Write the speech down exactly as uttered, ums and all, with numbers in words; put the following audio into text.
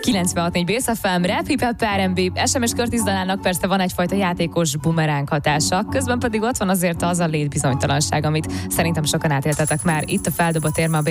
kilencvenhat négy Bész ef em, Rap, Hip Hop, er end bé, es em es Curtis dalának persze van egyfajta játékos bumeráng hatása, közben pedig ott van azért az a létbizonytalanság, amit szerintem sokan átéltetek már itt a Feldobott érme a